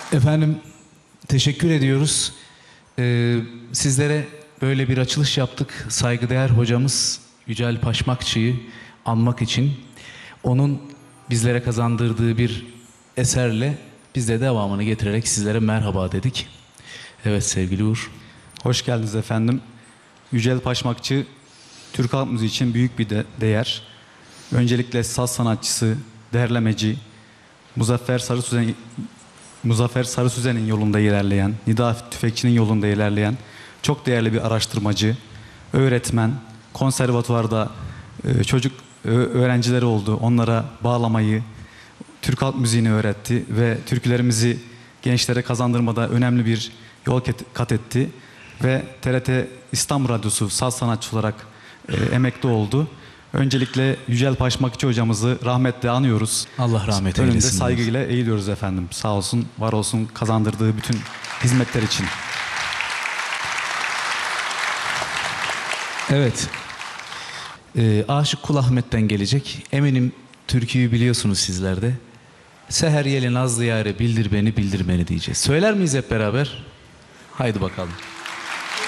Efendim, teşekkür ediyoruz. Sizlere böyle bir açılış yaptık. Saygıdeğer hocamız Yücel Paşmakçı'yı anmak için. Onun bizlere kazandırdığı bir eserle biz de devamını getirerek sizlere merhaba dedik. Evet sevgili Uğur. Hoş geldiniz efendim. Yücel Paşmakçı, Türk halk müziği için büyük bir değer. Öncelikle saz sanatçısı, derlemeci, Muzaffer Sarısüzen'in yolunda ilerleyen, Nida Tüfekçi'nin yolunda ilerleyen çok değerli bir araştırmacı, öğretmen, konservatuvarda çocuk öğrencileri oldu. Onlara bağlamayı, Türk halk müziğini öğretti ve türkülerimizi gençlere kazandırmada önemli bir yol kat etti. Ve TRT İstanbul Radyosu saz sanatçı olarak emekli oldu. Öncelikle Yücel Paşmakçı hocamızı rahmetle anıyoruz. Allah rahmet eylesin. Önünde saygıyla eğiliyoruz efendim. Sağ olsun, var olsun kazandırdığı bütün hizmetler için. Evet. Aşık Kul Ahmet'ten gelecek. Eminim türküyü biliyorsunuz sizler de. Seher yeli nazlı yâre bildir beni bildir beni diyeceğiz. Söyler miyiz hep beraber? Haydi bakalım.